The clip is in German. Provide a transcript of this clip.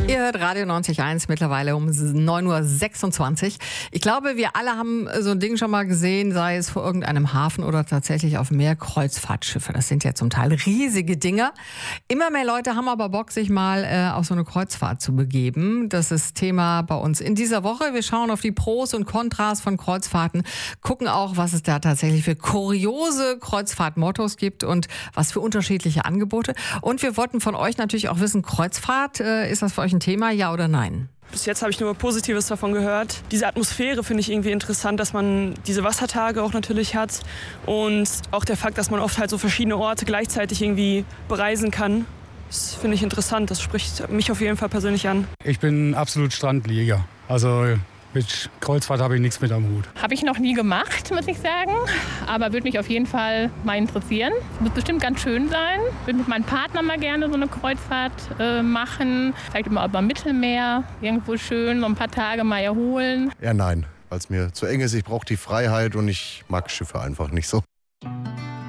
Ihr hört Radio 90.1 mittlerweile um 9.26 Uhr. Ich glaube, wir alle haben so ein Ding schon mal gesehen, sei es vor irgendeinem Hafen oder tatsächlich auf dem Meer, Kreuzfahrtschiffe. Das sind ja zum Teil riesige Dinger. Immer mehr Leute haben aber Bock, sich mal auf so eine Kreuzfahrt zu begeben. Das ist Thema bei uns in dieser Woche. Wir schauen auf die Pros und Kontras von Kreuzfahrten, gucken auch, was es da tatsächlich für kuriose Kreuzfahrtmottos gibt und was für unterschiedliche Angebote. Und wir wollten von euch natürlich auch wissen, Kreuzfahrt, ist das für euch ein Thema, ja oder nein? Bis jetzt habe ich nur Positives davon gehört. Diese Atmosphäre finde ich irgendwie interessant, dass man diese Wassertage auch natürlich hat. Und auch der Fakt, dass man oft halt so verschiedene Orte gleichzeitig irgendwie bereisen kann. Das finde ich interessant. Das spricht mich auf jeden Fall persönlich an. Ich bin absolut Strandlieger. Also mit Kreuzfahrt habe ich nichts mit am Hut. Habe ich noch nie gemacht, muss ich sagen. Aber würde mich auf jeden Fall mal interessieren. Wird bestimmt ganz schön sein. Würde mit meinem Partner mal gerne so eine Kreuzfahrt machen. Vielleicht immer über Mittelmeer. Irgendwo schön, so ein paar Tage mal erholen. Ja, nein, weil es mir zu eng ist. Ich brauche die Freiheit und ich mag Schiffe einfach nicht so.